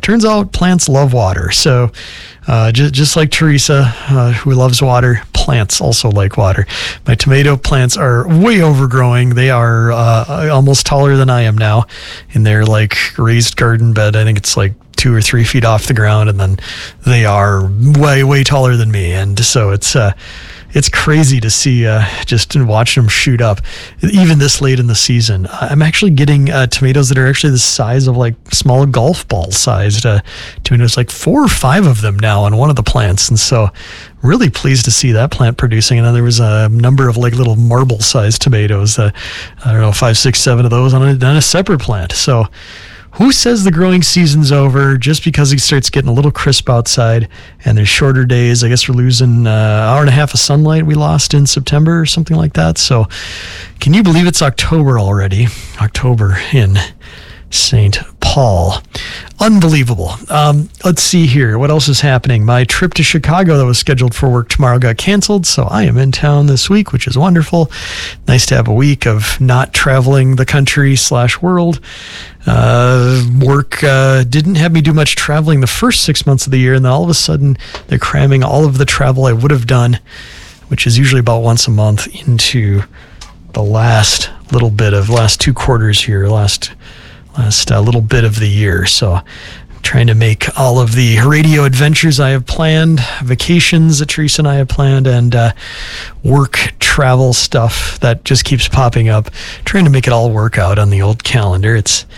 turns out plants love water. So just like Teresa, who loves water, plants also like water. My tomato plants are way overgrowing. They are almost taller than I am now in their like raised garden bed. I think it's like 2 or 3 feet off the ground, and then they are way taller than me. And so it's crazy to see just watching them shoot up, even this late in the season. I'm actually getting tomatoes that are actually the size of like small golf ball sized tomatoes, like 4 or 5 of them now on one of the plants. And so really pleased to see that plant producing. And then there was a number of like little marble sized tomatoes, I don't know, 5, 6, 7 of those on a separate plant. So who says the growing season's over just because it starts getting a little crisp outside and there's shorter days? I guess we're losing an hour and a half of sunlight we lost in September or something like that. So can you believe it's October already? October in St. Paul. Unbelievable. Let's see here. What else is happening? My trip to Chicago that was scheduled for work tomorrow got canceled, so I am in town this week, which is wonderful. Nice to have a week of not traveling the country / world. Work didn't have me do much traveling the first 6 months of the year, and then all of a sudden they're cramming all of the travel I would have done, which is usually about once a month, into the last 2 quarters here, last little bit of the year. So I'm trying to make all of the radio adventures I have planned, vacations that Teresa and I have planned, and work travel stuff that just keeps popping up, trying to make it all work out on the old calendar. It's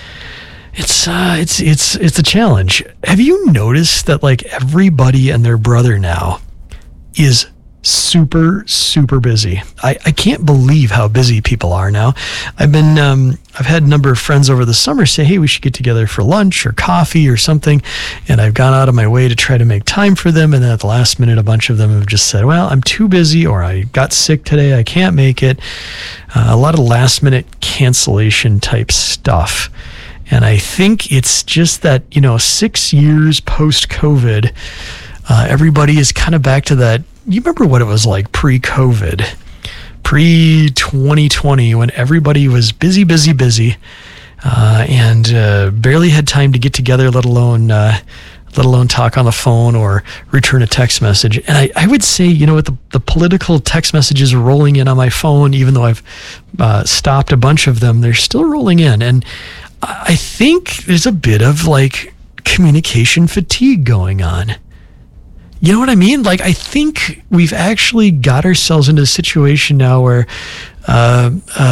a challenge. Have you noticed that like everybody and their brother now is super busy? I can't believe how busy people are now. I've had a number of friends over the summer say, hey, we should get together for lunch or coffee or something, and I've gone out of my way to try to make time for them, and then at the last minute a bunch of them have just said, well, I'm too busy, or I got sick today, I can't make it. A lot of last minute cancellation type stuff. And I think it's just that, 6 years post-COVID, everybody is kind of back to that. You remember what it was like pre-COVID, pre-2020, when everybody was busy, and barely had time to get together, let alone talk on the phone or return a text message. And I would say, with the political text messages rolling in on my phone, even though I've stopped a bunch of them, they're still rolling in. And I think there's a bit of like communication fatigue going on. You know what I mean? Like, I think we've actually got ourselves into a situation now where a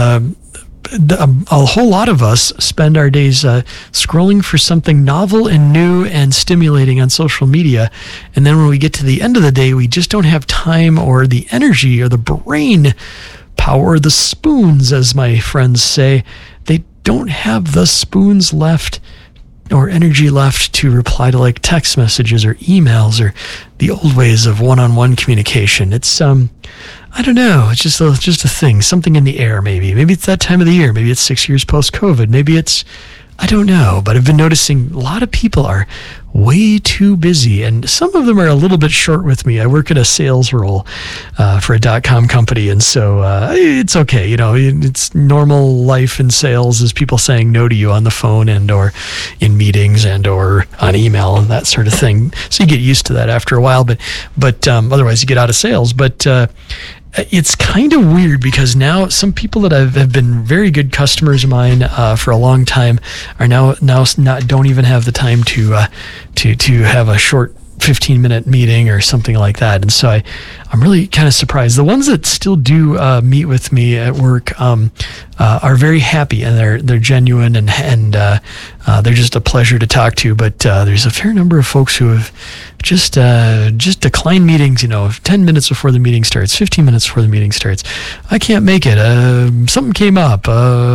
whole lot of us spend our days scrolling for something novel and new and stimulating on social media. And then when we get to the end of the day, we just don't have time or the energy or the brain power, or the spoons, as my friends say. They don't have the spoons left or energy left to reply to like text messages or emails or the old ways of one-on-one communication. It's I don't know. It's just a thing, something in the air. Maybe it's that time of the year. Maybe it's 6 years post-COVID. Maybe it's, I don't know. But I've been noticing a lot of people are way too busy, and some of them are a little bit short with me. I work at a sales role for a .com company, and so it's okay. It's normal life in sales is people saying no to you on the phone and or in meetings and or on email and that sort of thing. So you get used to that after a while, but otherwise you get out of sales. But it's kind of weird because now some people that have been very good customers of mine for a long time are now don't even have the time to have a short 15-minute meeting or something like that. And so I'm really kind of surprised. The ones that still do meet with me at work are very happy, and they're genuine, and they're just a pleasure to talk to. But there's a fair number of folks who have just declined meetings, 10 minutes before the meeting starts, 15 minutes before the meeting starts. I can't make it. Something came up,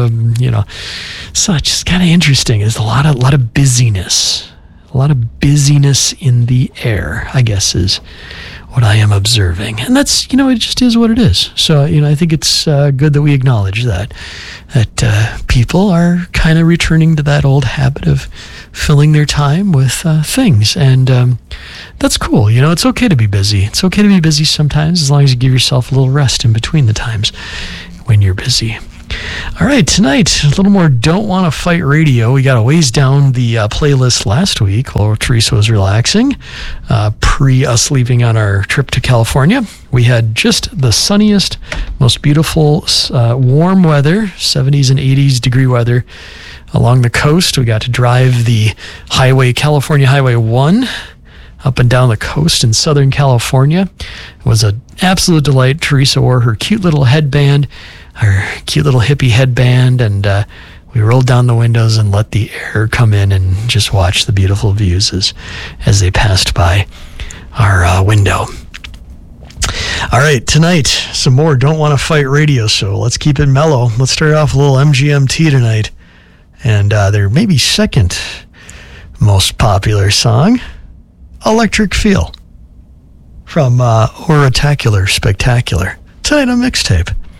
So it's just kind of interesting. There's a lot of busyness. A lot of busyness in the air, I guess, is what I am observing. And that's, it just is what it is. So, I think it's good that we acknowledge that people are kind of returning to that old habit of filling their time with things. And that's cool. It's okay to be busy. It's okay to be busy sometimes, as long as you give yourself a little rest in between the times when you're busy. All right, tonight, a little more Don't Want to Fight Radio. We got a ways down the playlist last week while Teresa was relaxing, pre us leaving on our trip to California. We had just the sunniest, most beautiful, warm weather, 70s and 80s degree weather along the coast. We got to drive the California Highway 1, up and down the coast in Southern California. It was an absolute delight. Teresa wore her cute little headband, her cute little hippie headband, and we rolled down the windows and let the air come in and just watch the beautiful views as they passed by our window. All right, tonight, some more Don't Want to Fight radio show. Let's keep it mellow. Let's start off with a little MGMT tonight. And their maybe second most popular song, Electric Feel, from Oratacular Spectacular. Tonight on Mixtape.